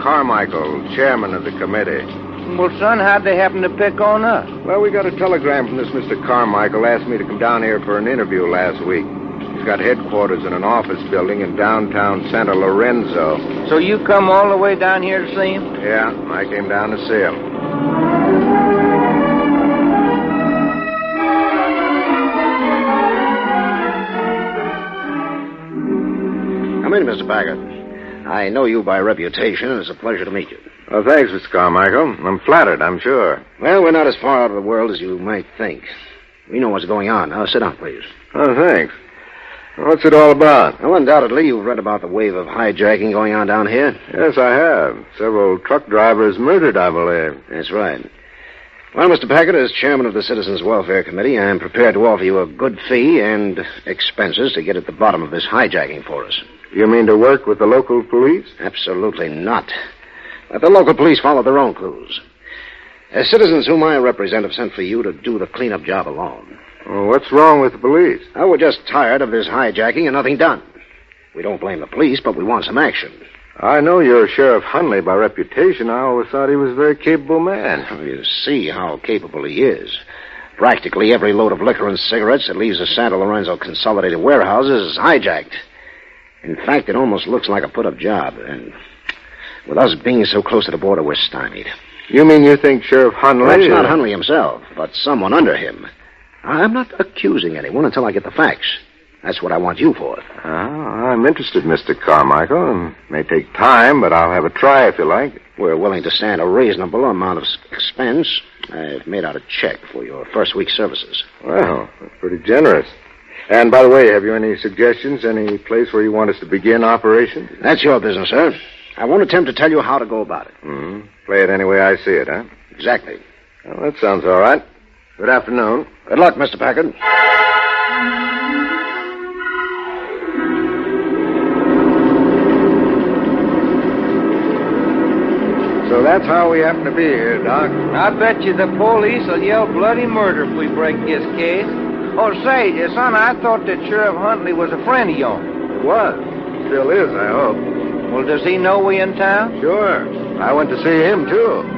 Carmichael, chairman of the committee. Well, son, how'd they happen to pick on us? Well, we got a telegram from this Mr. Carmichael. Asked me to come down here for an interview last week. He's got headquarters in an office building in downtown Santa Lorenzo. So you come all the way down here to see him? Yeah, I came down to see him. Come in, Mr. Packard. I know you by reputation, and it's a pleasure to meet you. Well, thanks, Mr. Carmichael. I'm flattered, I'm sure. Well, we're not as far out of the world as you might think. We know what's going on. Now, sit down, please. Oh, thanks. What's it all about? Well, undoubtedly, you've read about the wave of hijacking going on down here. Yes, I have. Several truck drivers murdered, I believe. That's right. Well, Mr. Packard, as chairman of the Citizens Welfare Committee, I am prepared to offer you a good fee and expenses to get at the bottom of this hijacking for us. You mean to work with the local police? Absolutely not. Let the local police follow their own clues. As citizens whom I represent have sent for you to do the cleanup job alone. Well, what's wrong with the police? We're just tired of this hijacking and nothing done. We don't blame the police, but we want some action. I know you're Sheriff Hunley by reputation. I always thought he was a very capable man. Well, you see how capable he is. Practically every load of liquor and cigarettes that leaves the Santa Lorenzo Consolidated Warehouses is hijacked. In fact, it almost looks like a put-up job. And with us being so close to the border, we're stymied. You mean you think Sheriff Hunley... Perhaps not Hunley himself, but someone under him. I'm not accusing anyone until I get the facts. That's what I want you for. I'm interested, Mr. Carmichael. It may take time, but I'll have a try if you like. We're willing to stand a reasonable amount of expense. I've made out a check for your first week's services. Well, that's pretty generous. And, by the way, have you any suggestions, any place where you want us to begin operations? That's your business, sir. I won't attempt to tell you how to go about it. Mm-hmm. Play it any way I see it, huh? Exactly. Well, that sounds all right. Good afternoon. Good luck, Mr. Packard. So that's how we happen to be here, Doc. I bet you the police will yell bloody murder if we break this case. Oh, say, son, I thought that Sheriff Huntley was a friend of yours. Was. Still is, I hope. Well, does he know we in town? Sure. I went to see him, too.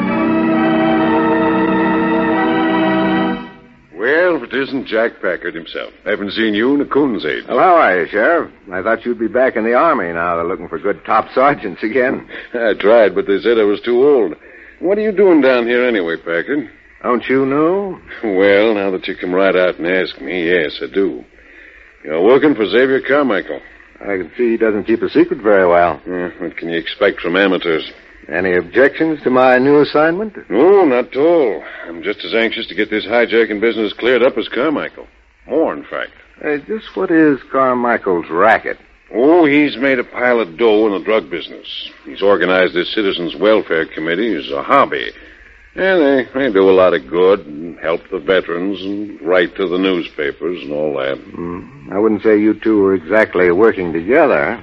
Well, if it isn't Jack Packard himself. I haven't seen you in a coon's age. Well, how are you, Sheriff? I thought you'd be back in the Army now. They're looking for good top sergeants again. I tried, but they said I was too old. What are you doing down here anyway, Packard? Don't you know? Well, now that you come right out and ask me, yes, I do. You're working for Xavier Carmichael. I can see he doesn't keep a secret very well. What can you expect from amateurs? Any objections to my new assignment? No, not at all. I'm just as anxious to get this hijacking business cleared up as Carmichael. More, in fact. Just what is Carmichael's racket? Oh, he's made a pile of dough in the drug business. He's organized this Citizens Welfare Committee as a hobby. And they do a lot of good and help the veterans and write to the newspapers and all that. I wouldn't say you two were exactly working together.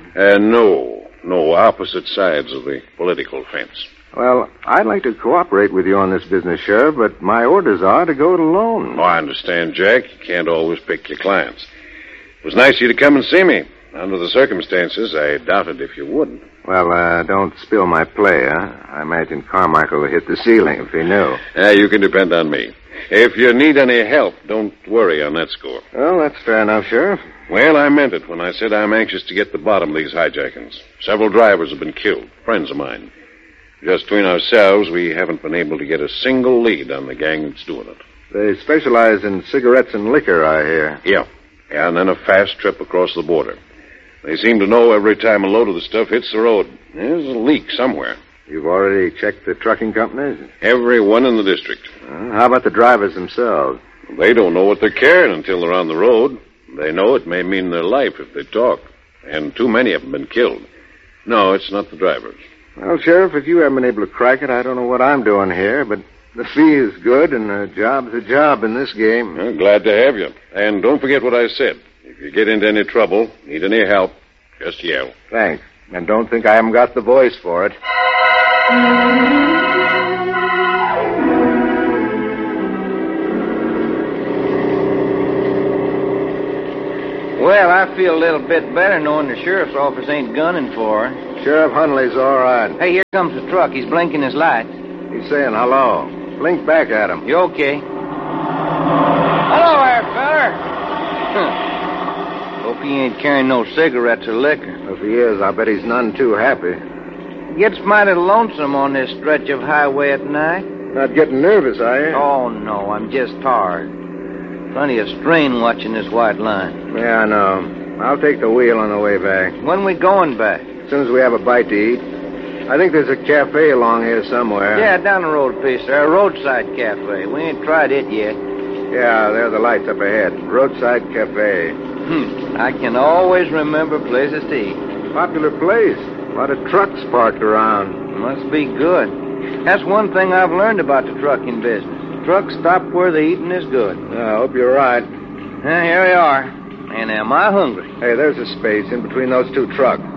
No, opposite sides of the political fence. Well, I'd like to cooperate with you on this business, Sheriff, but my orders are to go it alone. Oh, I understand, Jack. You can't always pick your clients. It was nice of you to come and see me. Under the circumstances, I doubted if you would. Well, don't spill my play, huh? I imagine Carmichael would hit the ceiling if he knew. You can depend on me. If you need any help, don't worry on that score. Well, that's fair enough, Sheriff. Well, I meant it when I said I'm anxious to get to the bottom of these hijackings. Several drivers have been killed, friends of mine. Just between ourselves, we haven't been able to get a single lead on the gang that's doing it. They specialize in cigarettes and liquor, I hear. Yeah, and then a fast trip across the border. They seem to know every time a load of the stuff hits the road. There's a leak somewhere. You've already checked the trucking companies? Every one in the district. How about the drivers themselves? They don't know what they're carrying until they're on the road. They know it may mean their life if they talk. And too many of them have been killed. No, it's not the drivers. Well, Sheriff, if you haven't been able to crack it, I don't know what I'm doing here, but the fee is good, and a job's a job in this game. Well, glad to have you. And don't forget what I said. If you get into any trouble, need any help, just yell. Thanks. And don't think I haven't got the voice for it. Well, I feel a little bit better knowing the sheriff's office ain't gunning for her. Sheriff Huntley's all right. Hey, here comes the truck. He's blinking his lights. He's saying hello. Blink back at him. You okay? Hello there, feller. Hope he ain't carrying no cigarettes or liquor. If he is, I bet he's none too happy. Gets mighty lonesome on this stretch of highway at night. Not getting nervous, are you? Oh, no, I'm just tired. Plenty of strain watching this white line. Yeah, I know. I'll take the wheel on the way back. When we going back? As soon as we have a bite to eat. I think there's a cafe along here somewhere. Yeah, down the road a piece there. A roadside cafe. We ain't tried it yet. Yeah, there are the lights up ahead. Roadside cafe. I can always remember places to eat. Popular place. A lot of trucks parked around. Must be good. That's one thing I've learned about the trucking business. Trucks stop where the eating is good. I hope you're right. Here we are. And am I hungry? Hey, there's a space in between those two trucks.